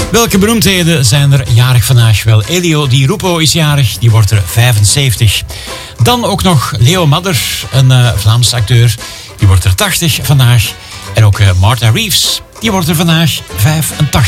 Welke beroemdheden zijn er jarig vandaag? Wel, Elio Di Rupo is jarig, die wordt er 75. Dan ook nog Leo Madder, een Vlaamse acteur, die wordt er 80 vandaag. En ook Martha Reeves, die wordt er vandaag 85.